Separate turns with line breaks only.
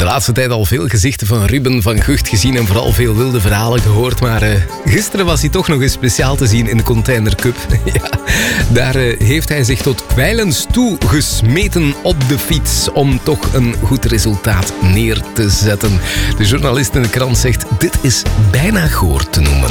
De laatste tijd al veel gezichten van Ruben van Gucht gezien en vooral veel wilde verhalen gehoord. Maar gisteren was hij toch nog eens speciaal te zien in de Container Cup. Ja, daar heeft hij zich tot kwijlens toe gesmeten op de fiets om toch een goed resultaat neer te zetten. De journalist in de krant zegt, dit is bijna goor te noemen.